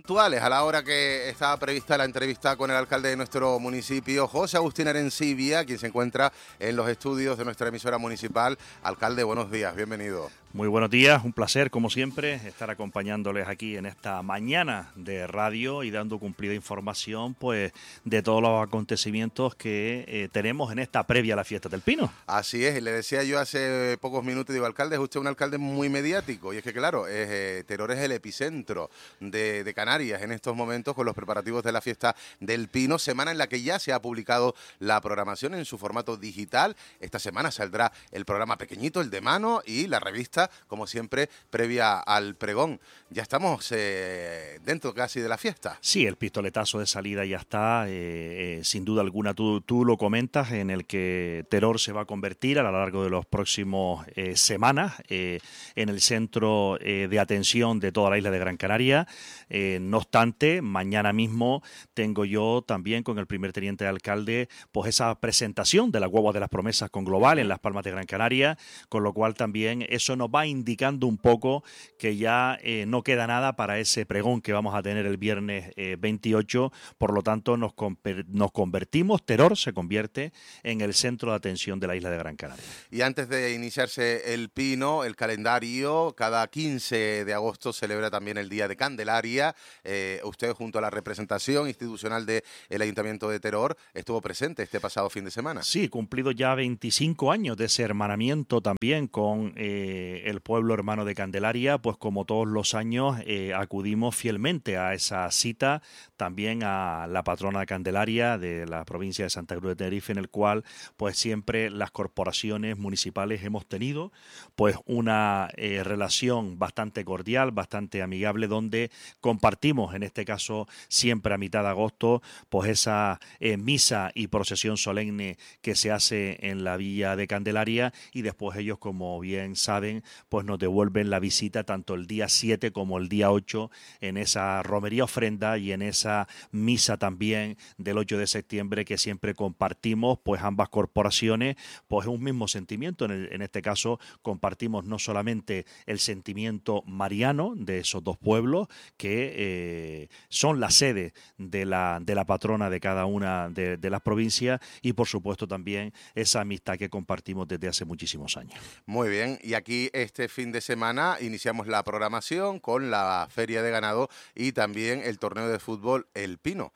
puntuales a la hora que estaba prevista la entrevista con el alcalde de nuestro municipio, José Agustín Arencibia, quien se encuentra en los estudios de nuestra emisora municipal. Alcalde, buenos días, bienvenido. Muy buenos días, un placer como siempre estar acompañándoles aquí en esta mañana de radio y dando cumplida información pues de todos los acontecimientos que tenemos en esta previa a la fiesta del Pino. Así es, le decía yo hace pocos minutos, digo, alcalde, es usted un alcalde muy mediático y es que claro, Teror es el epicentro de Canarias en estos momentos con los preparativos de la fiesta del Pino, semana en la que ya se ha publicado la programación en su formato digital. Esta semana saldrá el programa pequeñito, el de mano, y la revista, como siempre, previa al pregón. Ya estamos dentro casi de la fiesta. Sí, el pistoletazo de salida ya está, sin duda alguna tú lo comentas, en el que Teror se va a convertir a lo largo de los próximos semanas en el centro de atención de toda la isla de Gran Canaria. No obstante, mañana mismo tengo yo también con el primer teniente de alcalde pues esa presentación de la guagua de las promesas con Global en Las Palmas de Gran Canaria, con lo cual también eso nos va indicando un poco que ya no queda nada para ese pregón que vamos a tener el viernes 28, por lo tanto nos convertimos, Teror se convierte en el centro de atención de la isla de Gran Canaria. Y antes de iniciarse el Pino, el calendario, cada 15 de agosto celebra también el Día de Candelaria. Usted, junto a la representación institucional del Ayuntamiento de Teror, estuvo presente este pasado fin de semana. Sí, cumplido ya 25 años de ese hermanamiento también con el pueblo hermano de Candelaria, pues como todos los años acudimos fielmente a esa cita, también a la patrona de Candelaria de la provincia de Santa Cruz de Tenerife, en el cual pues siempre las corporaciones municipales hemos tenido pues una relación bastante cordial, bastante amigable, donde compartimos en este caso siempre a mitad de agosto pues esa misa y procesión solemne que se hace en la villa de Candelaria, y después ellos, como bien saben, pues nos devuelven la visita tanto el día 7 como el día 8 en esa romería ofrenda y en esa misa también del 8 de septiembre que siempre compartimos pues ambas corporaciones, pues un mismo sentimiento. En este caso compartimos no solamente el sentimiento mariano de esos dos pueblos que son la sede de la patrona de cada una de las provincias, y por supuesto también esa amistad que compartimos desde hace muchísimos años. Muy bien, y aquí este fin de semana iniciamos la programación con la Feria de Ganado y también el torneo de fútbol El Pino,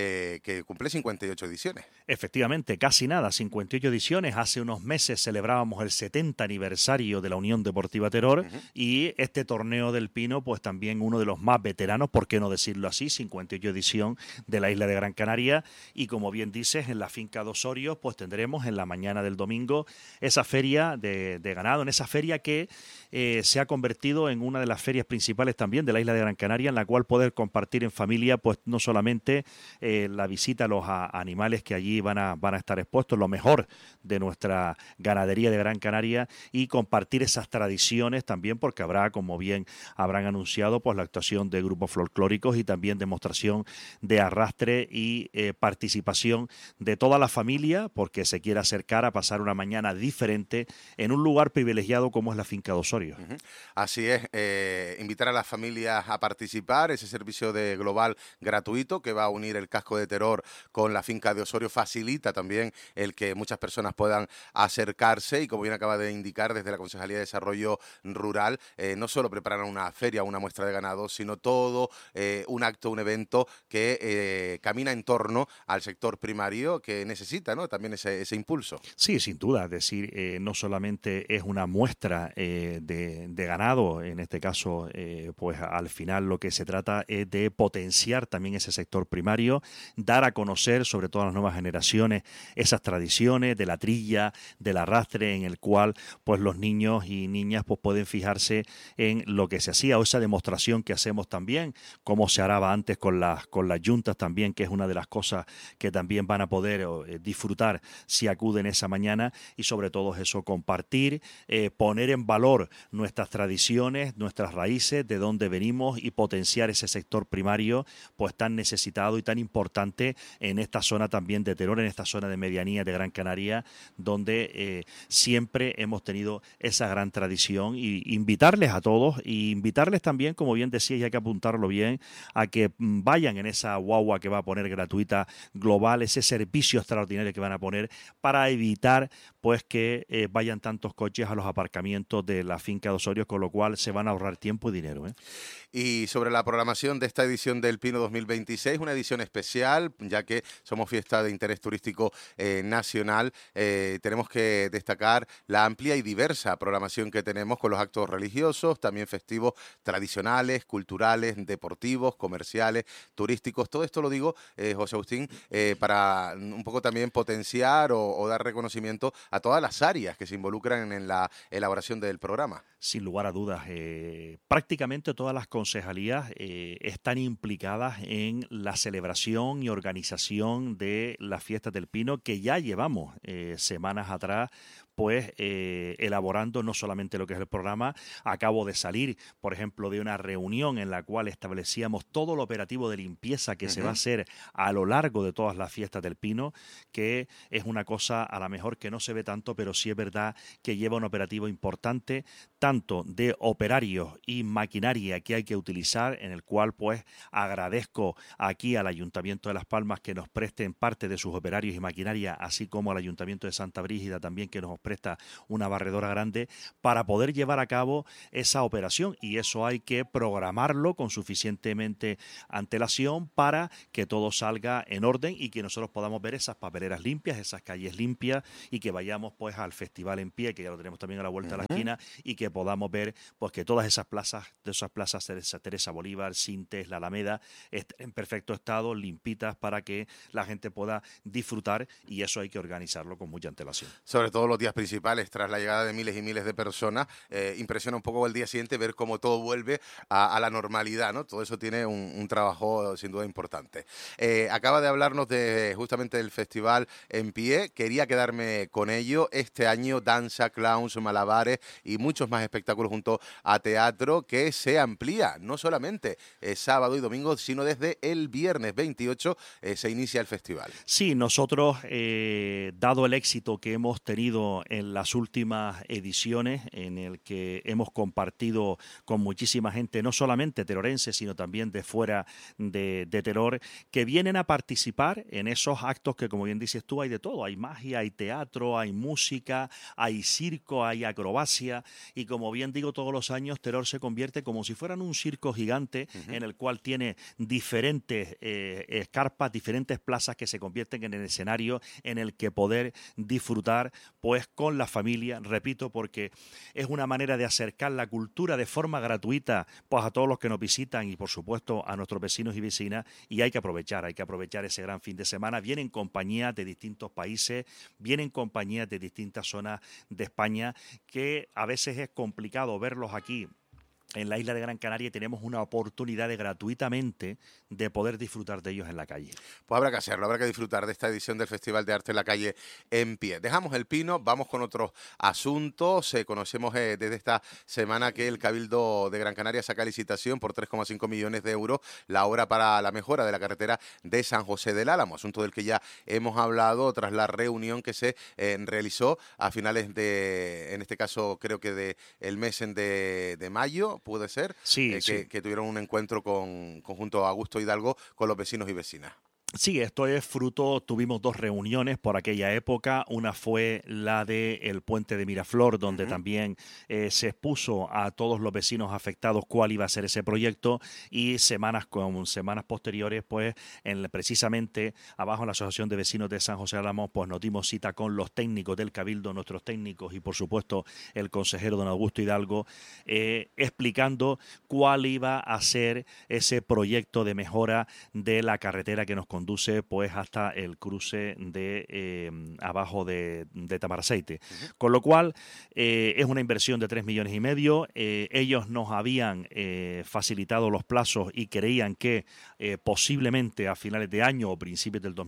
que cumple 58 ediciones. Efectivamente, casi nada, 58 ediciones. Hace unos meses celebrábamos el 70 aniversario de la Unión Deportiva Teror, y este torneo del Pino, pues también uno de los más veteranos, por qué no decirlo así, 58 edición de la isla de Gran Canaria, y como bien dices, en la finca de Osorio, pues tendremos en la mañana del domingo esa feria de ganado, en esa feria que se ha convertido en una de las ferias principales también de la isla de Gran Canaria, en la cual poder compartir en familia, pues no solamente la visita a los animales que allí van a estar expuestos, lo mejor de nuestra ganadería de Gran Canaria, y compartir esas tradiciones también, porque habrá, como bien habrán anunciado, pues la actuación de grupos folclóricos y también demostración de arrastre y participación de toda la familia, porque se quiere acercar a pasar una mañana diferente en un lugar privilegiado como es la finca de Osorio. Así es, invitar a las familias a participar, ese servicio de Global gratuito que va a unir el casco de Teror con la finca de Osorio facilita también el que muchas personas puedan acercarse, y como bien acaba de indicar desde la Concejalía de Desarrollo Rural, no solo preparan una feria, una muestra de ganado, sino todo un acto, un evento que camina en torno al sector primario que necesita, ¿no?, también ese impulso. Sí, sin duda, es decir, no solamente es una muestra de ganado, en este caso, pues al final lo que se trata es de potenciar también ese sector primario, dar a conocer, sobre todo a las nuevas generaciones, esas tradiciones de la trilla, del arrastre, en el cual pues los niños y niñas pues pueden fijarse en lo que se hacía, o esa demostración que hacemos también, cómo se hará antes con las yuntas también, que es una de las cosas que también van a poder disfrutar si acuden esa mañana, y sobre todo eso, compartir, poner en valor valor nuestras tradiciones, nuestras raíces, de dónde venimos y potenciar ese sector primario pues tan necesitado y tan importante en esta zona también de Teror, en esta zona de medianía de Gran Canaria, donde siempre hemos tenido esa gran tradición, y invitarles a todos, y invitarles también, como bien decía, y hay que apuntarlo bien, a que vayan en esa guagua que va a poner gratuita Global, ese servicio extraordinario que van a poner para evitar pues que vayan tantos coches a los aparcamientos de la finca de Osorio, con lo cual se van a ahorrar tiempo y dinero. Y sobre la programación de esta edición del Pino 2026, una edición especial, ya que somos fiesta de interés turístico nacional, tenemos que destacar la amplia y diversa programación que tenemos con los actos religiosos, también festivos tradicionales, culturales, deportivos, comerciales, turísticos. Todo esto lo digo, José Agustín, para un poco también potenciar o dar reconocimiento a todas las áreas que se involucran en la elaboración del programa. Sin lugar a dudas, prácticamente todas las concejalías están implicadas en la celebración y organización de las fiestas del Pino, que ya llevamos semanas atrás pues elaborando no solamente lo que es el programa. Acabo de salir, por ejemplo, de una reunión en la cual establecíamos todo el operativo de limpieza que se va a hacer a lo largo de todas las fiestas del Pino, que es una cosa a lo mejor que no se ve tanto, pero sí es verdad que lleva un operativo importante, tanto de operarios y maquinaria que hay que utilizar, en el cual pues agradezco aquí al Ayuntamiento de Las Palmas que nos presten parte de sus operarios y maquinaria, así como al Ayuntamiento de Santa Brígida también, que nos presta una barredora grande para poder llevar a cabo esa operación, y eso hay que programarlo con suficientemente antelación para que todo salga en orden y que nosotros podamos ver esas papeleras limpias, esas calles limpias, y que vayamos pues al festival en pie, que ya lo tenemos también a la vuelta de la esquina, y que podamos ver pues que todas esas plazas Teresa Bolívar, Sintes, la Alameda, estén en perfecto estado, limpitas, para que la gente pueda disfrutar, y eso hay que organizarlo con mucha antelación. Sobre todo los días principales, tras la llegada de miles y miles de personas, impresiona un poco el día siguiente ver cómo todo vuelve a la normalidad, ¿no? Todo eso tiene un trabajo sin duda importante. Acaba de hablarnos justamente del festival en pie, quería quedarme con ello. Este año danza, clowns, malabares y muchos más espectáculos junto a teatro, que se amplía, no solamente sábado y domingo, sino desde el viernes 28 se inicia el festival. Sí, nosotros, dado el éxito que hemos tenido en las últimas ediciones, en el que hemos compartido con muchísima gente, no solamente terorense, sino también de fuera de Teror, que vienen a participar en esos actos que, como bien dices tú, hay de todo. Hay magia, hay teatro, hay música, hay circo, hay acrobacia, y como bien digo, todos los años Teror se convierte como si fueran un circo gigante en el cual tiene diferentes escarpas, diferentes plazas que se convierten en el escenario en el que poder disfrutar pues con la familia, repito, porque es una manera de acercar la cultura de forma gratuita pues a todos los que nos visitan, y por supuesto a nuestros vecinos y vecinas, y hay que aprovechar ese gran fin de semana. Vienen compañías de distintos países, vienen compañías de distintas zonas de España, que a veces es complicado verlos aquí en la isla de Gran Canaria, y tenemos una oportunidad de gratuitamente de poder disfrutar de ellos en la calle. Pues habrá que hacerlo, habrá que disfrutar de esta edición del Festival de Arte en la Calle en pie. Dejamos el Pino, vamos con otros asuntos. Conocemos desde esta semana que el Cabildo de Gran Canaria saca licitación por 3,5 millones de euros la obra para la mejora de la carretera de San José del Álamo, asunto del que ya hemos hablado tras la reunión que se realizó a finales de, en este caso creo que del mes de mayo, puede ser, sí, sí. Que tuvieron un encuentro junto a Augusto Hidalgo con los vecinos y vecinas. Sí, esto es fruto, tuvimos dos reuniones por aquella época. Una fue la del puente de Miraflor, donde también se expuso a todos los vecinos afectados cuál iba a ser ese proyecto, y semanas posteriores, pues precisamente abajo en la Asociación de Vecinos de San José de Álamo, pues nos dimos cita con los técnicos del Cabildo, nuestros técnicos, y por supuesto el consejero don Augusto Hidalgo, explicando cuál iba a ser ese proyecto de mejora de la carretera que nos conduce pues hasta el cruce de abajo de Tamaraceite. Con lo cual es una inversión de 3,5 millones. Ellos nos habían facilitado los plazos y creían que posiblemente a finales de año o principios del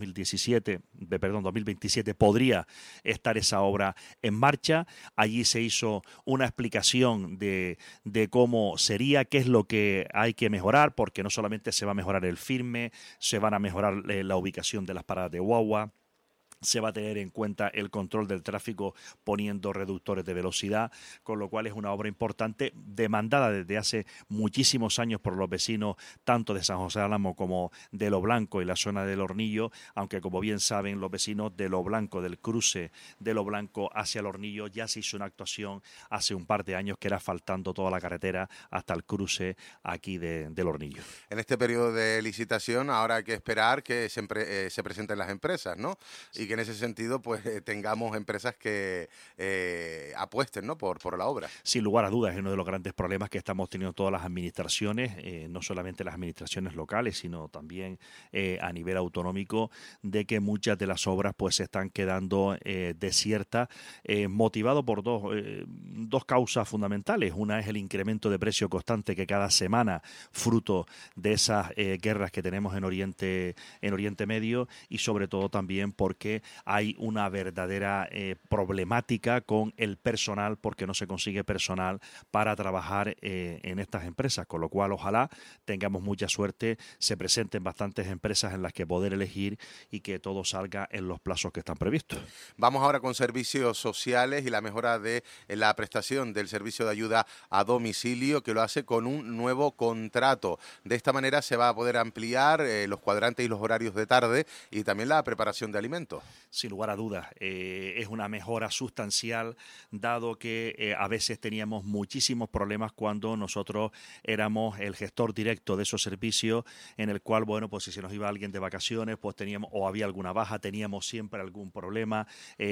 2027 podría estar esa obra en marcha. Allí se hizo una explicación de cómo sería, qué es lo que hay que mejorar, porque no solamente se va a mejorar el firme, se van a mejorar la ubicación de las paradas de guagua, se va a tener en cuenta el control del tráfico poniendo reductores de velocidad, con lo cual es una obra importante, demandada desde hace muchísimos años por los vecinos, tanto de San José de Álamo como de Lo Blanco y la zona del Hornillo, aunque como bien saben los vecinos de Lo Blanco, del cruce de Lo Blanco hacia el Hornillo, ya se hizo una actuación hace un par de años que era asfaltando toda la carretera hasta el cruce aquí del Hornillo. En este periodo de licitación ahora hay que esperar que se presenten las empresas, ¿no? Y que en ese sentido pues tengamos empresas que apuesten, ¿no? por la obra. Sin lugar a dudas es uno de los grandes problemas que estamos teniendo todas las administraciones, no solamente las administraciones locales, sino también a nivel autonómico, de que muchas de las obras pues se están quedando desiertas, motivado por dos causas fundamentales. Una es el incremento de precio constante que cada semana, fruto de esas guerras que tenemos en Oriente Medio, y sobre todo también porque hay una verdadera problemática con el personal, porque no se consigue personal para trabajar en estas empresas, con lo cual ojalá tengamos mucha suerte, se presenten bastantes empresas en las que poder elegir y que todo salga en los plazos que están previstos. Vamos ahora con servicios sociales y la mejora de la prestación del servicio de ayuda a domicilio, que lo hace con un nuevo contrato. De esta manera se va a poder ampliar los cuadrantes y los horarios de tarde y también la preparación de alimentos. Sin lugar a dudas, es una mejora sustancial, dado que a veces teníamos muchísimos problemas cuando nosotros éramos el gestor directo de esos servicios, en el cual, bueno, pues si se nos iba alguien de vacaciones, pues teníamos, o había alguna baja, teníamos siempre algún problema,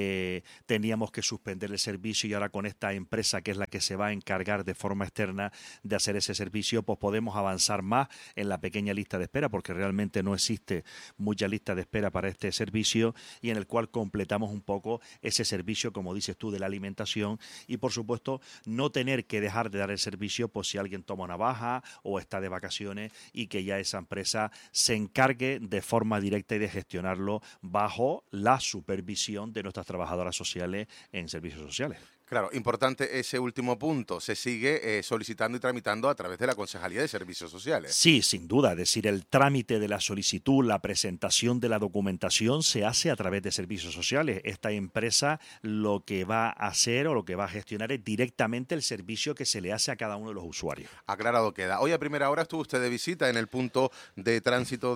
teníamos que suspender el servicio, y ahora con esta empresa que es la que se va a encargar de forma externa de hacer ese servicio, pues podemos avanzar más en la pequeña lista de espera, porque realmente no existe mucha lista de espera para este servicio, y en el cual completamos un poco ese servicio, como dices tú, de la alimentación, y por supuesto no tener que dejar de dar el servicio pues si alguien toma una baja o está de vacaciones, y que ya esa empresa se encargue de forma directa y de gestionarlo bajo la supervisión de nuestras trabajadoras sociales en servicios sociales. Claro, importante ese último punto. Se sigue solicitando y tramitando a través de la Concejalía de Servicios Sociales. Sí, sin duda. Es decir, el trámite de la solicitud, la presentación de la documentación se hace a través de Servicios Sociales. Esta empresa lo que va a hacer o lo que va a gestionar es directamente el servicio que se le hace a cada uno de los usuarios. Aclarado queda. Hoy a primera hora estuvo usted de visita en el punto de tránsito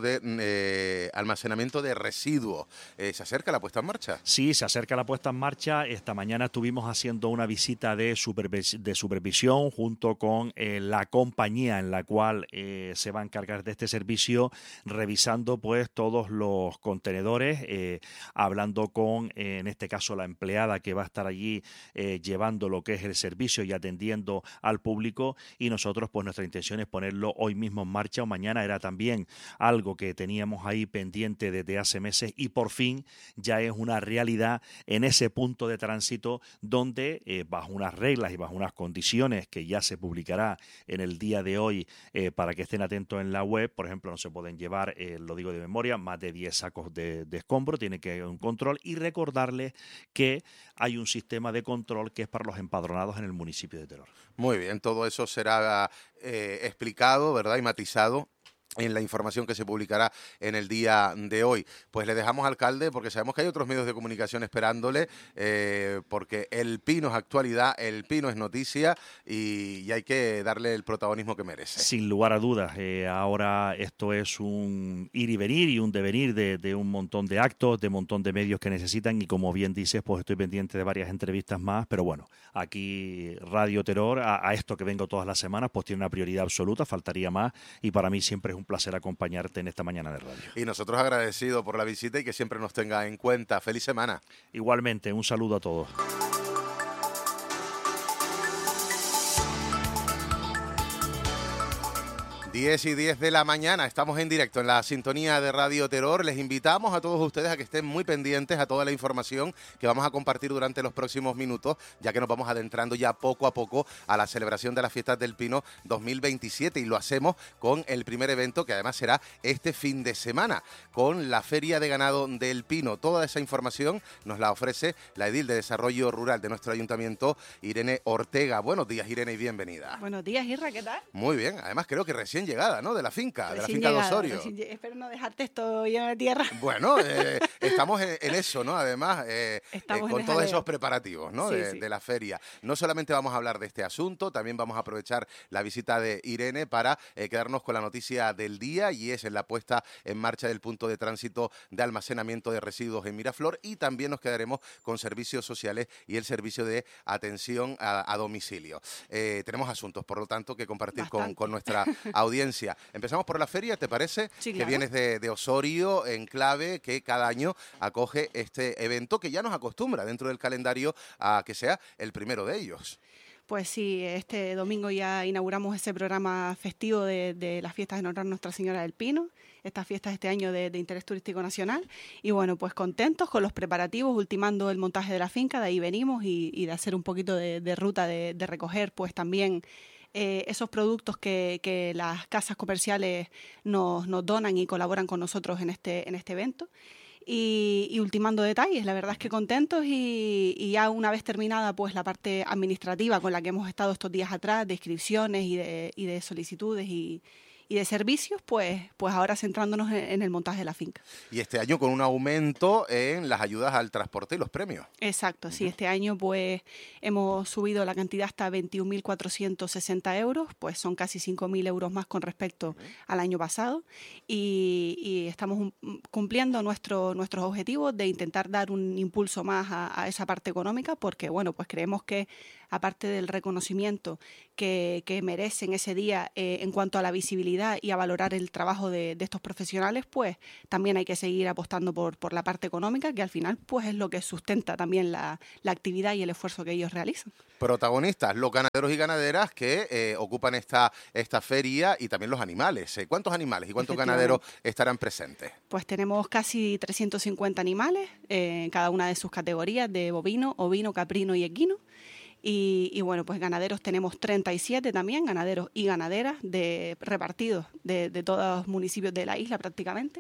de almacenamiento de residuos. ¿Se acerca la puesta en marcha? Sí, se acerca la puesta en marcha. Esta mañana estuvimos haciendo una visita de supervisión junto con la compañía en la cual se va a encargar de este servicio, revisando pues todos los contenedores, hablando con, en este caso, la empleada que va a estar allí llevando lo que es el servicio y atendiendo al público, y nosotros pues nuestra intención es ponerlo hoy mismo en marcha o mañana. Era también algo que teníamos ahí pendiente desde hace meses, y por fin ya es una realidad en ese punto de tránsito donde bajo unas reglas y bajo unas condiciones que ya se publicará en el día de hoy para que estén atentos en la web. Por ejemplo, no se pueden llevar, lo digo de memoria, más de 10 sacos de escombro, tiene que haber un control, y recordarles que hay un sistema de control que es para los empadronados en el municipio de Teror. Muy bien, todo eso será explicado, ¿verdad? Y matizado en la información que se publicará en el día de hoy. Pues le dejamos, alcalde, porque sabemos que hay otros medios de comunicación esperándole, porque el Pino es actualidad, el Pino es noticia, y hay que darle el protagonismo que merece. Sin lugar a dudas, ahora esto es un ir y venir y un devenir de un montón de actos, de un montón de medios que necesitan, y como bien dices, pues estoy pendiente de varias entrevistas más, pero bueno, aquí Radio Teror, a esto que vengo todas las semanas, pues tiene una prioridad absoluta, faltaría más, y para mí siempre es un placer acompañarte en esta mañana de radio. Y nosotros agradecidos por la visita y que siempre nos tenga en cuenta. ¡Feliz semana! Igualmente, un saludo a todos. 10:10 de la mañana, estamos en directo en la sintonía de Radio Terror. Les invitamos a todos ustedes a que estén muy pendientes a toda la información que vamos a compartir durante los próximos minutos, ya que nos vamos adentrando ya poco a poco a la celebración de las Fiestas del Pino 2027, y lo hacemos con el primer evento, que además será este fin de semana, con la Feria de Ganado del Pino. Toda esa información nos la ofrece la edil de Desarrollo Rural de nuestro ayuntamiento, Irene Ortega. Buenos días, Irene, y bienvenida. Buenos días, Irra, ¿qué tal? Muy bien, además creo que recién llegada, ¿no? De la finca Recién de llegada, Osorio. espero no dejarte esto lleno de tierra. Bueno, estamos en eso, ¿no? Además, con todos esos preparativos, ¿no? Sí, de la feria. No solamente vamos a hablar de este asunto, también vamos a aprovechar la visita de Irene para quedarnos con la noticia del día, y es en la puesta en marcha del punto de tránsito de almacenamiento de residuos en Miraflor, y también nos quedaremos con servicios sociales y el servicio de atención a domicilio. Tenemos asuntos, por lo tanto, que compartir con nuestra audiencia. Empezamos por la feria, ¿te parece? Sí, Que claro. vienes de Osorio, enclave, que cada año acoge este evento que ya nos acostumbra dentro del calendario a que sea el primero de ellos. Pues sí, este domingo ya inauguramos ese programa festivo de las fiestas en honor a Nuestra Señora del Pino, estas fiestas este año de interés turístico nacional, y bueno, pues contentos con los preparativos, ultimando el montaje de la finca, de ahí venimos, y de hacer un poquito de ruta, de recoger pues también esos productos que las casas comerciales nos donan y colaboran con nosotros en este evento. Y ultimando detalles, la verdad es que contentos, y ya una vez terminada pues la parte administrativa con la que hemos estado estos días atrás, de inscripciones y de solicitudes y de servicios, pues ahora centrándonos en el montaje de la finca. Y este año con un aumento en las ayudas al transporte y los premios. Exacto, sí, este año pues hemos subido la cantidad hasta 21.460 euros, pues son casi 5.000 euros más con respecto al año pasado, y estamos cumpliendo nuestros objetivos de intentar dar un impulso más a esa parte económica, porque bueno, pues creemos que aparte del reconocimiento que merecen ese día en cuanto a la visibilidad y a valorar el trabajo de estos profesionales, pues también hay que seguir apostando por la parte económica, que al final pues es lo que sustenta también la actividad y el esfuerzo que ellos realizan. Protagonistas, los ganaderos y ganaderas que ocupan esta feria, y también los animales. ¿Cuántos animales y cuántos ganaderos estarán presentes? Pues tenemos casi 350 animales, cada una de sus categorías, de bovino, ovino, caprino y equino. Y bueno, pues ganaderos tenemos 37 también, ganaderos y ganaderas repartidos de todos los municipios de la isla prácticamente,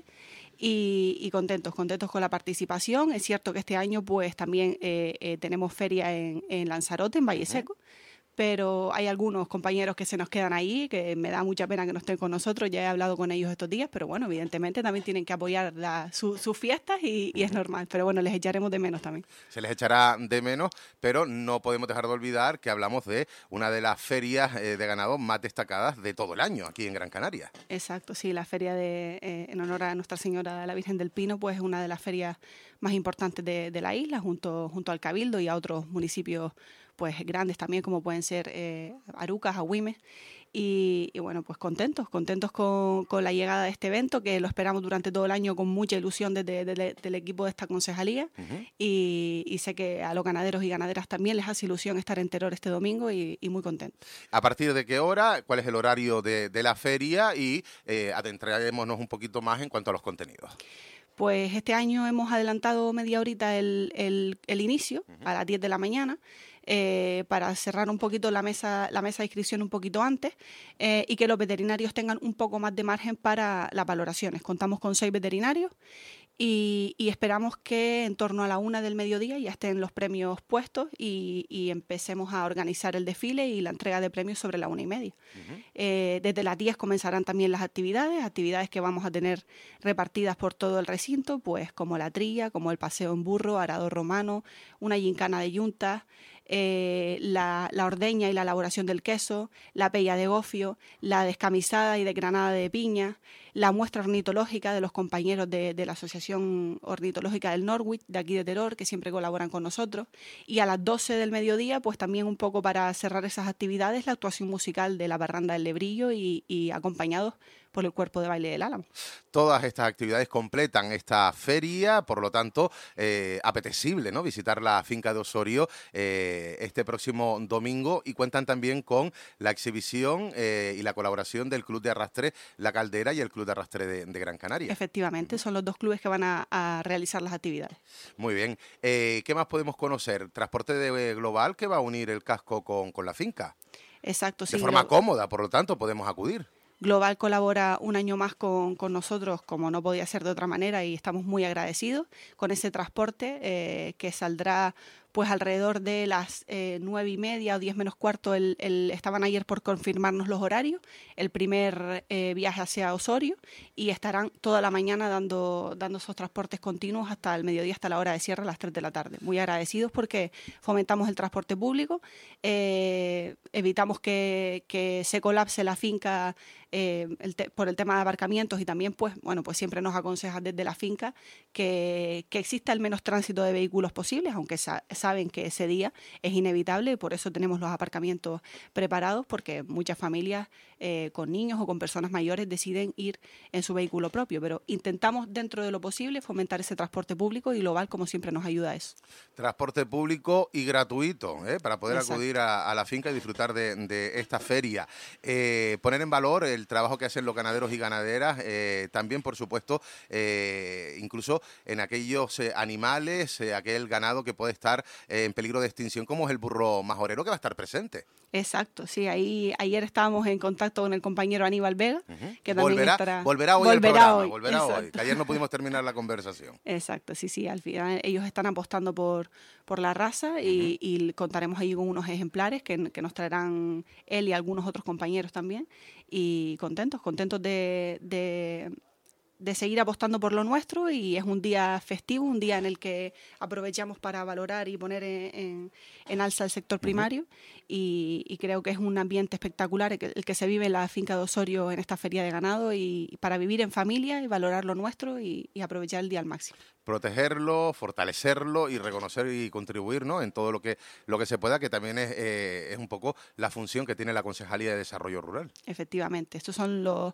y contentos con la participación. Es cierto que este año pues también tenemos feria en Lanzarote, en Valle Seco, pero hay algunos compañeros que se nos quedan ahí, que me da mucha pena que no estén con nosotros. Ya he hablado con ellos estos días, pero bueno, evidentemente también tienen que apoyar sus fiestas, y es normal, pero bueno, les echaremos de menos también. Se les echará de menos, pero no podemos dejar de olvidar que hablamos de una de las ferias de ganado más destacadas de todo el año aquí en Gran Canaria. Exacto, sí, la feria en honor a Nuestra Señora la Virgen del Pino, pues es una de las ferias más importantes de la isla, junto al Cabildo y a otros municipios pues grandes también, como pueden ser Arucas, Agüimes, y bueno, pues contentos con la llegada de este evento, que lo esperamos durante todo el año con mucha ilusión desde del equipo de esta concejalía, y sé que a los ganaderos y ganaderas también les hace ilusión estar en Teror este domingo, y muy contentos. ¿A partir de qué hora? ¿Cuál es el horario de la feria? Y adentrémonos un poquito más en cuanto a los contenidos. Pues este año hemos adelantado media horita el inicio, a las 10 de la mañana, para cerrar un poquito la mesa de inscripción un poquito antes, y que los veterinarios tengan un poco más de margen para las valoraciones. Contamos con 6 veterinarios, y esperamos que en torno a la 1 del mediodía ya estén los premios puestos, y empecemos a organizar el desfile y la entrega de premios sobre la 1:30. Desde las 10 comenzarán también las actividades que vamos a tener repartidas por todo el recinto, pues como la trilla, como el paseo en burro, arado romano, una gincana de yuntas, la ordeña y la elaboración del queso, la pella de gofio, la descamisada y desgranada de piña, la muestra ornitológica de los compañeros de la Asociación Ornitológica del Norwich, de aquí de Teror, que siempre colaboran con nosotros, y a las 12 del mediodía, pues también un poco para cerrar esas actividades, la actuación musical de la Parranda del Lebrillo, y acompañados por el Cuerpo de Baile del Álamo. Todas estas actividades completan esta feria, por lo tanto, apetecible, ¿no?, visitar la finca de Osorio este próximo domingo, y cuentan también con la exhibición y la colaboración del Club de Arrastre La Caldera y el Club de Arrastre de Gran Canaria. Efectivamente, son los dos clubes que van a realizar las actividades. Muy bien. ¿Qué más podemos conocer? Transporte global que va a unir el casco con la finca. Exacto, sí. De forma cómoda, por lo tanto, podemos acudir. Global colabora un año más con nosotros, como no podía ser de otra manera, y estamos muy agradecidos con ese transporte que saldrá pues alrededor de las 9:30 o 10 menos cuarto. Estaban ayer por confirmarnos los horarios, el primer viaje hacia Osorio, y estarán toda la mañana dando esos transportes continuos hasta el mediodía, hasta la hora de cierre, a las 3 de la tarde. Muy agradecidos porque fomentamos el transporte público, evitamos que se colapse la finca por el tema de aparcamientos, y también pues siempre nos aconsejan desde la finca que exista el menos tránsito de vehículos posibles, aunque saben que ese día es inevitable, y por eso tenemos los aparcamientos preparados, porque muchas familias con niños o con personas mayores deciden ir en su vehículo propio, pero intentamos dentro de lo posible fomentar ese transporte público, y Global como siempre nos ayuda a eso. Transporte público y gratuito, para poder Exacto. acudir a la finca y disfrutar de esta feria. Poner en valor el trabajo que hacen los ganaderos y ganaderas, también por supuesto, incluso en aquellos animales, aquel ganado que puede estar en peligro de extinción, como es el burro majorero, que va a estar presente. Exacto, sí, ayer estábamos en contacto con el compañero Aníbal Vega, que también volverá hoy al programa, volverá hoy, que ayer no pudimos terminar la conversación. Exacto, sí, al final ellos están apostando por la raza, y contaremos ahí con unos ejemplares que nos traerán él y algunos otros compañeros también, y contentos de seguir apostando por lo nuestro, y es un día festivo, un día en el que aprovechamos para valorar y poner en alza el sector primario, y creo que es un ambiente espectacular el que se vive en la finca de Osorio en esta feria de ganado, y para vivir en familia y valorar lo nuestro y aprovechar el día al máximo. Protegerlo, fortalecerlo y reconocer y contribuir, ¿no?, en todo lo que se pueda, que también es un poco la función que tiene la Concejalía de Desarrollo Rural. Efectivamente, estos son los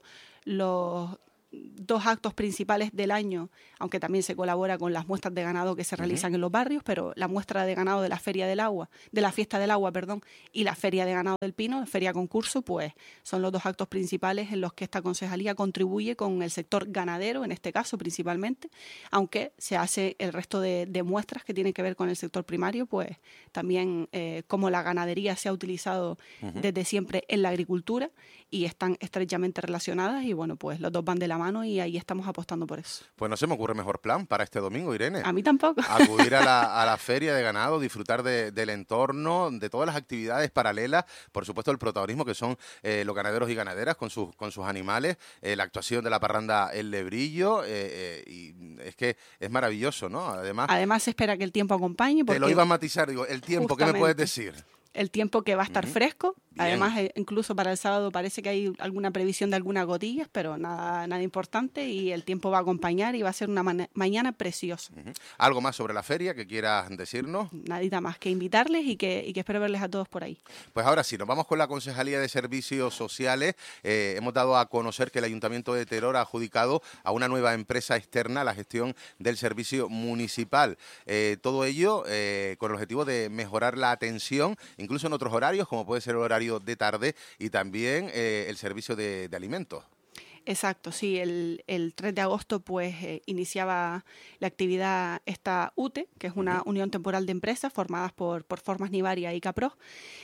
dos actos principales del año, aunque también se colabora con las muestras de ganado que se realizan en los barrios, pero la muestra de ganado de la Feria del Agua, de la Fiesta del Agua, y la Feria de Ganado del Pino, Feria Concurso, pues son los dos actos principales en los que esta concejalía contribuye con el sector ganadero, en este caso principalmente, aunque se hace el resto de muestras que tienen que ver con el sector primario, pues también como la ganadería se ha utilizado desde siempre en la agricultura, y están estrechamente relacionadas, y pues los dos van de la mano, y ahí estamos apostando por eso. Pues no se me ocurre mejor plan para este domingo, Irene. A mí tampoco. Acudir a la feria de ganado, disfrutar del entorno, de todas las actividades paralelas, por supuesto el protagonismo que son los ganaderos y ganaderas con sus animales, la actuación de la parranda El Lebrillo, y es que es maravilloso, ¿no? Además se espera que el tiempo acompañe. Te lo iba a matizar, digo, el tiempo, ¿qué me puedes decir? El tiempo que va a estar fresco. Bien. Además, incluso para el sábado parece que hay alguna previsión de algunas gotillas, pero nada importante, y el tiempo va a acompañar y va a ser una mañana preciosa. ¿Algo más sobre la feria que quieras decirnos? Nadita más que invitarles y que espero verles a todos por ahí. Pues ahora sí, nos vamos con la Concejalía de Servicios Sociales. Hemos dado a conocer que el Ayuntamiento de Teror ha adjudicado a una nueva empresa externa la gestión del servicio municipal. Todo ello con el objetivo de mejorar la atención, incluso en otros horarios, como puede ser el horario de tarde, y también el servicio de alimentos. Exacto, sí, el 3 de agosto pues iniciaba la actividad esta UTE, que es una unión temporal de empresas formadas por Formas Nivaria y Capro.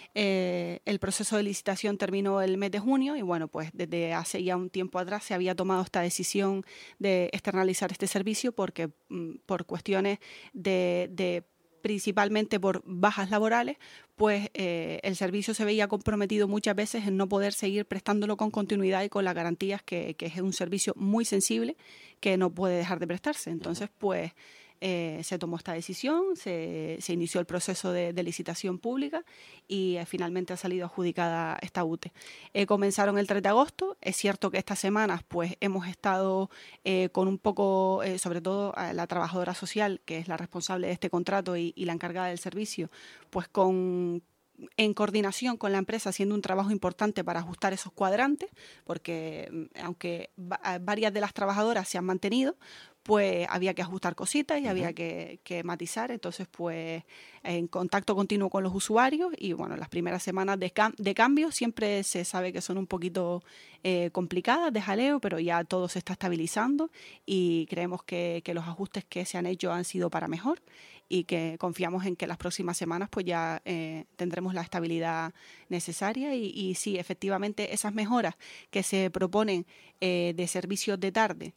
El proceso de licitación terminó el mes de junio, y pues desde hace ya un tiempo atrás se había tomado esta decisión de externalizar este servicio, porque por cuestiones de principalmente por bajas laborales, pues el servicio se veía comprometido muchas veces en no poder seguir prestándolo con continuidad y con las garantías que es un servicio muy sensible que no puede dejar de prestarse. Entonces, pues se tomó esta decisión, se inició el proceso de licitación pública, y finalmente ha salido adjudicada esta UTE. Comenzaron el 3 de agosto. Es cierto que estas semanas pues hemos estado con un poco, sobre todo la trabajadora social, que es la responsable de este contrato y la encargada del servicio, pues con en coordinación con la empresa, haciendo un trabajo importante para ajustar esos cuadrantes, porque aunque varias de las trabajadoras se han mantenido, pues había que ajustar cositas y había que matizar. Entonces, pues en contacto continuo con los usuarios y, bueno, las primeras semanas de cambio siempre se sabe que son un poquito complicadas, de jaleo, pero ya todo se está estabilizando y creemos que los ajustes que se han hecho han sido para mejor y que confiamos en que las próximas semanas pues ya tendremos la estabilidad necesaria y sí, efectivamente, esas mejoras que se proponen de servicios de tarde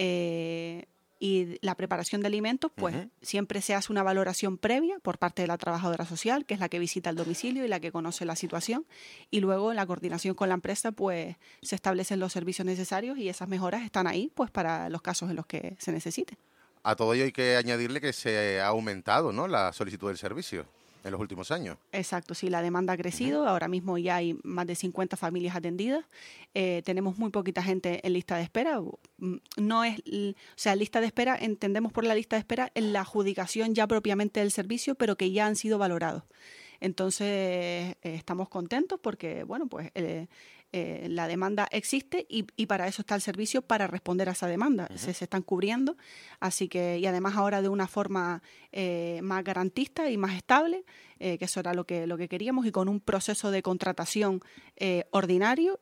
y la preparación de alimentos, pues siempre se hace una valoración previa por parte de la trabajadora social, que es la que visita el domicilio y la que conoce la situación, y luego en la coordinación con la empresa pues se establecen los servicios necesarios y esas mejoras están ahí pues para los casos en los que se necesiten. A todo ello hay que añadirle que se ha aumentado, ¿no?, la solicitud del servicio en los últimos años. Exacto, sí, la demanda ha crecido. Ahora mismo ya hay más de 50 familias atendidas. Tenemos muy poquita gente en lista de espera. No es, o sea, lista de espera, entendemos por la lista de espera en la adjudicación ya propiamente del servicio, pero que ya han sido valorados. Entonces, estamos contentos porque, bueno, pues la demanda existe y para eso está el servicio, para responder a esa demanda. Se están cubriendo, así que, y además ahora de una forma más garantista y más estable, que eso era lo que queríamos, y con un proceso de contratación ordinario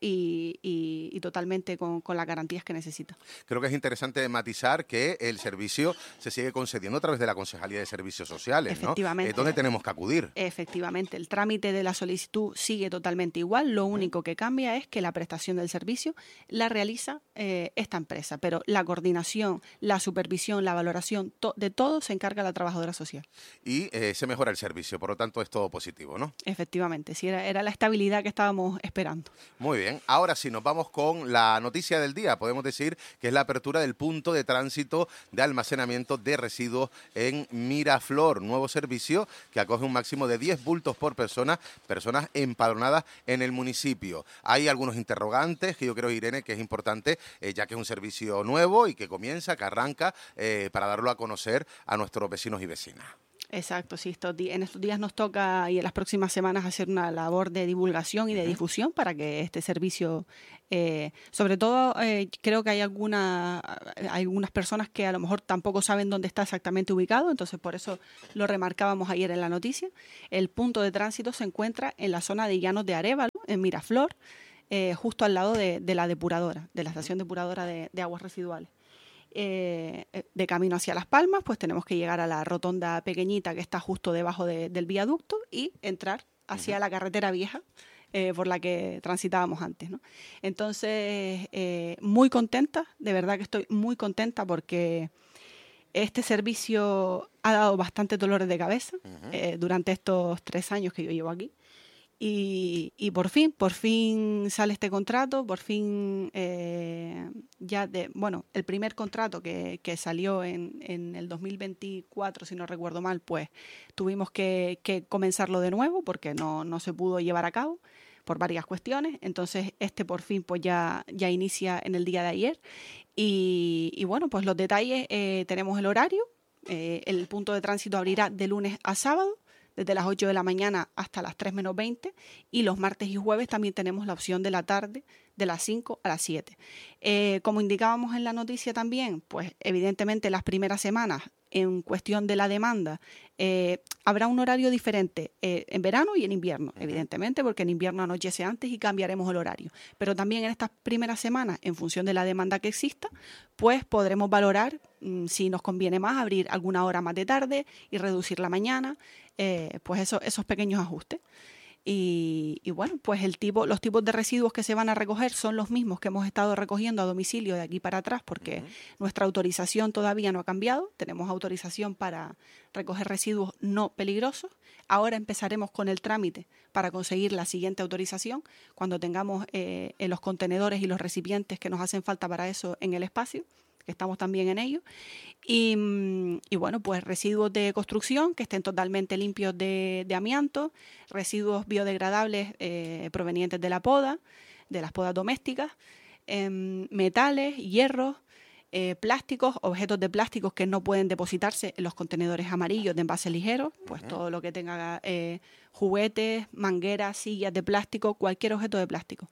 y totalmente con las garantías que necesita. Creo que es interesante matizar que el servicio se sigue concediendo a través de la Concejalía de Servicios Sociales, ¿no? Efectivamente. ¿Dónde tenemos que acudir? Efectivamente, el trámite de la solicitud sigue totalmente igual, lo único que cambia es que la prestación del servicio la realiza esta empresa, pero la coordinación, la supervisión, la valoración, de todo se encarga la trabajadora social. Y se mejora el servicio, por lo tanto es todo positivo, ¿no? Efectivamente, sí, era la estabilidad que estábamos esperando. Muy bien, ahora sí nos vamos con la noticia del día. Podemos decir que es la apertura del punto de tránsito de almacenamiento de residuos en Miraflor, nuevo servicio que acoge un máximo de 10 bultos por persona, personas empadronadas en el municipio. Hay algunos interrogantes que yo creo, Irene, que es importante, ya que es un servicio nuevo y que comienza, que arranca, para darlo a conocer a nuestros vecinos y vecinas. Exacto, sí, en estos días nos toca y en las próximas semanas hacer una labor de divulgación y de difusión para que este servicio, sobre todo creo que hay algunas personas que a lo mejor tampoco saben dónde está exactamente ubicado, entonces por eso lo remarcábamos ayer en la noticia. El punto de tránsito se encuentra en la zona de Llanos de Arévalo, en Miraflor, justo al lado de la depuradora, de la estación depuradora de aguas residuales. De camino hacia Las Palmas, pues tenemos que llegar a la rotonda pequeñita que está justo debajo del viaducto y entrar hacia la carretera vieja por la que transitábamos antes, ¿no? Entonces, muy contenta, de verdad que estoy muy contenta porque este servicio ha dado bastantes dolores de cabeza durante estos 3 años que yo llevo aquí. Y por fin sale este contrato, por fin el primer contrato que salió en el 2024, si no recuerdo mal, pues tuvimos que comenzarlo de nuevo porque no se pudo llevar a cabo por varias cuestiones. Entonces por fin pues ya inicia en el día de ayer y bueno, pues los detalles, tenemos el horario, el punto de tránsito abrirá de lunes a sábado, desde las 8 de la mañana hasta las 3 menos 20, y los martes y jueves también tenemos la opción de la tarde, de las 5 a las 7. Como indicábamos en la noticia también, pues evidentemente las primeras semanas, en cuestión de la demanda, habrá un horario diferente en verano y en invierno, evidentemente, porque en invierno anochece antes y cambiaremos el horario. Pero también en estas primeras semanas, en función de la demanda que exista, pues podremos valorar si nos conviene más abrir alguna hora más de tarde y reducir la mañana, pues esos pequeños ajustes. Y bueno, pues los tipos de residuos que se van a recoger son los mismos que hemos estado recogiendo a domicilio de aquí para atrás, porque nuestra autorización todavía no ha cambiado. Tenemos autorización para recoger residuos no peligrosos. Ahora empezaremos con el trámite para conseguir la siguiente autorización cuando tengamos los contenedores y los recipientes que nos hacen falta para eso en el espacio, que estamos también en ello. Y bueno, pues residuos de construcción que estén totalmente limpios de amianto, residuos biodegradables provenientes de la poda, de las podas domésticas, metales, hierros, plásticos, objetos de plásticos que no pueden depositarse en los contenedores amarillos de envases ligeros, pues todo lo que tenga juguetes, mangueras, sillas de plástico, cualquier objeto de plástico.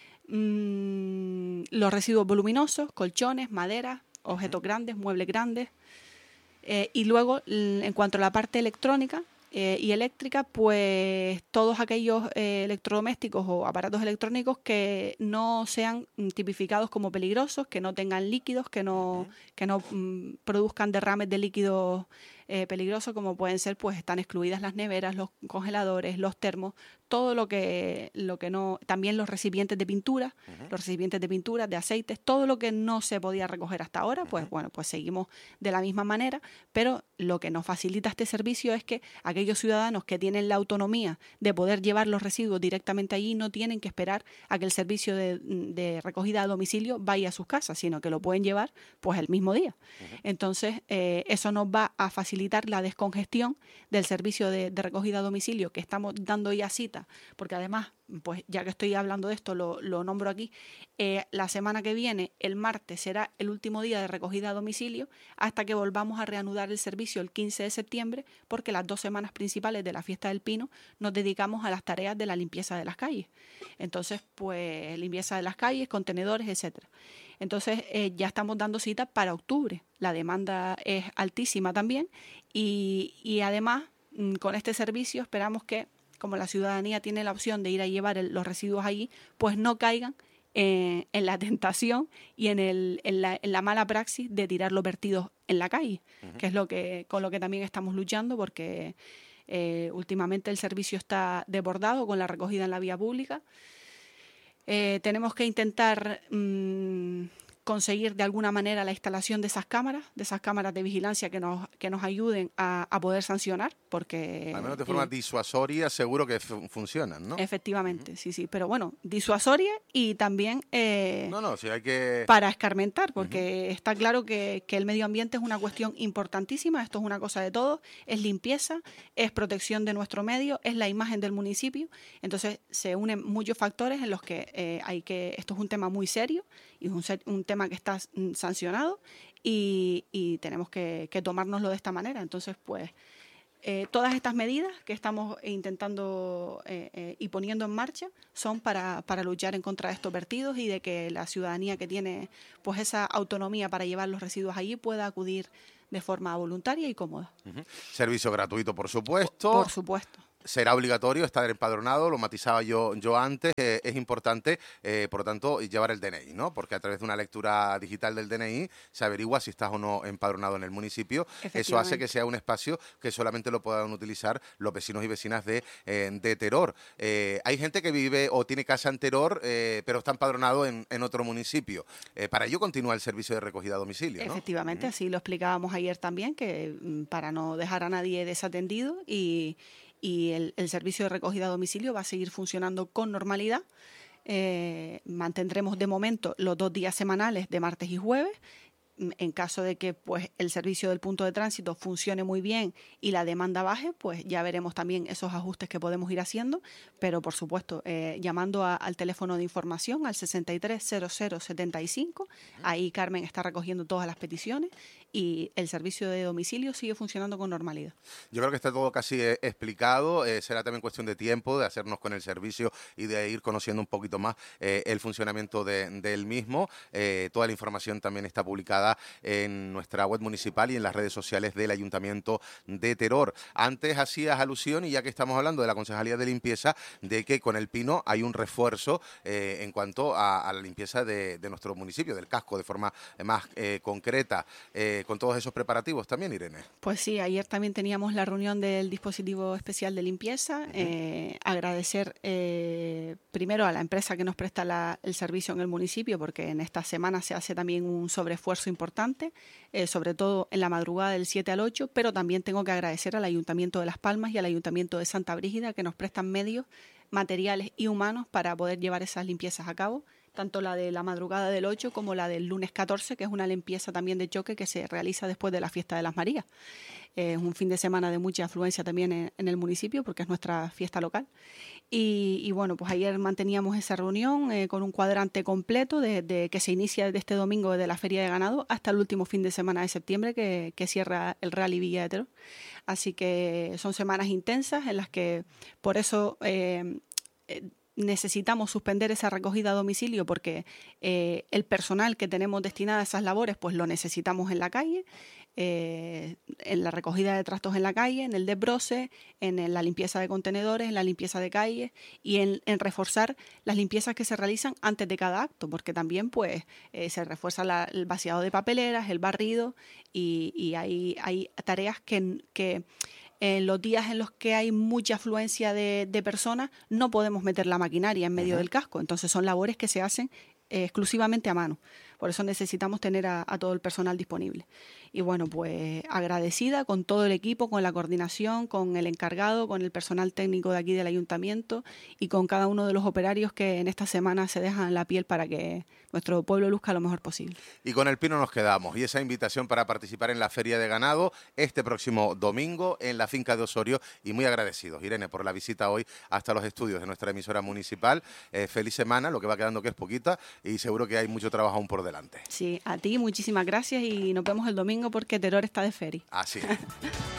Los residuos voluminosos, colchones, maderas, objetos grandes, muebles grandes. Y luego, en cuanto a la parte electrónica y eléctrica, pues todos aquellos electrodomésticos o aparatos electrónicos que no sean tipificados como peligrosos, que no tengan líquidos, que no produzcan derrames de líquidos peligrosos, como pueden ser, pues están excluidas las neveras, los congeladores, los termos, todo lo que no, también los recipientes de pintura, de aceites, todo lo que no se podía recoger hasta ahora, pues bueno, pues seguimos de la misma manera, pero lo que nos facilita este servicio es que aquellos ciudadanos que tienen la autonomía de poder llevar los residuos directamente allí no tienen que esperar a que el servicio de recogida a domicilio vaya a sus casas, sino que lo pueden llevar pues el mismo día. Entonces, eso nos va a facilitar la descongestión del servicio de recogida a domicilio, que estamos dando ya cita, porque además, pues ya que estoy hablando de esto, lo nombro aquí, la semana que viene, el martes, será el último día de recogida a domicilio hasta que volvamos a reanudar el servicio el 15 de septiembre, porque las 2 semanas principales de la Fiesta del Pino nos dedicamos a las tareas de la limpieza de las calles. Entonces, pues limpieza de las calles, contenedores, etcétera. Entonces, ya estamos dando cita para octubre. La demanda es altísima también y además, con este servicio esperamos que, como la ciudadanía tiene la opción de ir a llevar los residuos allí, pues no caigan en la tentación y en la mala praxis de tirar los vertidos en la calle, que es con lo que también estamos luchando, porque últimamente el servicio está desbordado con la recogida en la vía pública. Tenemos que intentar conseguir de alguna manera la instalación de esas cámaras de vigilancia que nos ayuden a poder sancionar, porque... Al menos de forma disuasoria seguro que funcionan, ¿no? Efectivamente, sí, pero bueno, disuasoria y también sí hay que... para escarmentar, porque está claro que el medio ambiente es una cuestión importantísima, esto es una cosa de todos, es limpieza, es protección de nuestro medio, es la imagen del municipio, entonces se unen muchos factores en los que esto es un tema muy serio y es un tema que está sancionado y tenemos que tomárnoslo de esta manera. Entonces, pues, todas estas medidas que estamos intentando y poniendo en marcha son para luchar en contra de estos vertidos y de que la ciudadanía que tiene pues esa autonomía para llevar los residuos allí pueda acudir de forma voluntaria y cómoda. Servicio gratuito, por supuesto. Por supuesto. Será obligatorio estar empadronado, lo matizaba yo antes, es importante, por lo tanto, llevar el DNI, ¿no? Porque a través de una lectura digital del DNI se averigua si estás o no empadronado en el municipio. Eso hace que sea un espacio que solamente lo puedan utilizar los vecinos y vecinas de Teror. Hay gente que vive o tiene casa en Teror, pero está empadronado en otro municipio. Para ello continúa el servicio de recogida a domicilio, ¿no? Efectivamente, así lo explicábamos ayer también, que para no dejar a nadie desatendido y el servicio de recogida a domicilio va a seguir funcionando con normalidad. Mantendremos de momento los 2 días semanales de martes y jueves. En caso de que pues el servicio del punto de tránsito funcione muy bien y la demanda baje, pues ya veremos también esos ajustes que podemos ir haciendo, pero por supuesto llamando al teléfono de información al 630075, ahí Carmen está recogiendo todas las peticiones y el servicio de domicilio sigue funcionando con normalidad. Yo creo que está todo casi explicado, será también cuestión de tiempo, de hacernos con el servicio y de ir conociendo un poquito más el funcionamiento del mismo. Toda la información también está publicada en nuestra web municipal y en las redes sociales del Ayuntamiento de Teror. Antes hacías alusión, y ya que estamos hablando de la Concejalía de Limpieza, de que con el Pino hay un refuerzo en cuanto a la limpieza de nuestro municipio, del casco, de forma más concreta, con todos esos preparativos también, Irene. Pues sí, ayer también teníamos la reunión del dispositivo especial de limpieza. Agradecer primero a la empresa que nos presta el servicio en el municipio, porque en esta semana se hace también un sobreesfuerzo importante, sobre todo en la madrugada del 7 al 8, pero también tengo que agradecer al Ayuntamiento de Las Palmas y al Ayuntamiento de Santa Brígida, que nos prestan medios, materiales y humanos para poder llevar esas limpiezas a cabo, tanto la de la madrugada del 8 como la del lunes 14, que es una limpieza también de choque que se realiza después de la fiesta de las Marías. Es un fin de semana de mucha afluencia también en el municipio porque es nuestra fiesta local. Y bueno, pues ayer manteníamos esa reunión con un cuadrante completo de que se inicia desde este domingo desde la Feria de Ganado hasta el último fin de semana de septiembre que cierra el Rally Villa de Teror. Así que son semanas intensas en las que por eso necesitamos suspender esa recogida a domicilio porque el personal que tenemos destinado a esas labores pues lo necesitamos en la calle, en la recogida de trastos en la calle, en el desbroce, en la limpieza de contenedores, en la limpieza de calles y en reforzar las limpiezas que se realizan antes de cada acto, porque también pues se refuerza el vaciado de papeleras, el barrido y hay tareas que en los días en los que hay mucha afluencia de personas no podemos meter la maquinaria en medio del casco, entonces son labores que se hacen exclusivamente a mano. Por eso necesitamos tener a todo el personal disponible. Y bueno, pues agradecida con todo el equipo, con la coordinación, con el encargado, con el personal técnico de aquí del ayuntamiento y con cada uno de los operarios que en esta semana se dejan la piel para que nuestro pueblo luzca lo mejor posible. Y con el pino nos quedamos. Y esa invitación para participar en la Feria de Ganado este próximo domingo en la finca de Osorio. Y muy agradecidos, Irene, por la visita hoy hasta los estudios de nuestra emisora municipal. Feliz semana, lo que va quedando que es poquita y seguro que hay mucho trabajo aún por delante. Sí, a ti muchísimas gracias y nos vemos el domingo porque Teror está de feria. Así es.